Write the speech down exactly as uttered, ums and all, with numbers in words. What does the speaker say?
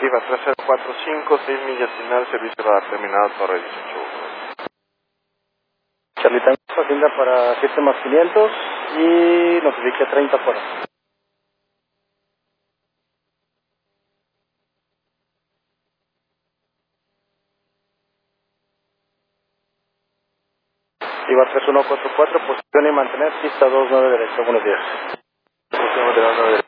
Iba tres cero cuatro cinco, seis millas final, servicio para terminal Torre dieciocho. Charlie Tango, agenda para siete más quinientos y notifique treinta por hora. Iba tres uno cuatro cuatro, posición y mantener, pista dos nueve derecha, buenos días. Posición de nueve